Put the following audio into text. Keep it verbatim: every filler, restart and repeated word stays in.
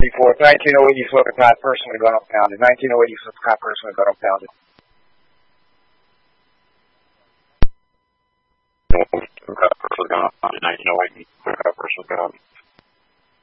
before. It's nineteen oh eight you smoke a pot, personally gun up pounded. nineteen oh eight you smoke a pot, personally gun up pounded. Personally gun up pounded. nineteen oh eight you smoke a pot, personally gun up.